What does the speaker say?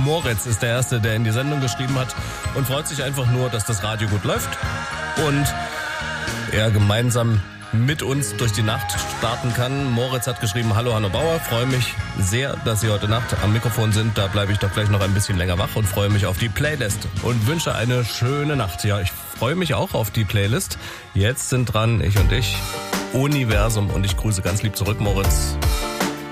Moritz ist der Erste, der in die Sendung geschrieben hat und freut sich einfach nur, dass das Radio gut läuft und er gemeinsam mit uns durch die Nacht starten kann. Moritz hat geschrieben, hallo Hanno Bauer, freue mich sehr, dass Sie heute Nacht am Mikrofon sind. Da bleibe ich doch gleich noch ein bisschen länger wach und freue mich auf die Playlist und wünsche eine schöne Nacht. Ja, ich freue mich auch auf die Playlist. Jetzt sind dran ich und ich, Universum, und ich grüße ganz lieb zurück, Moritz.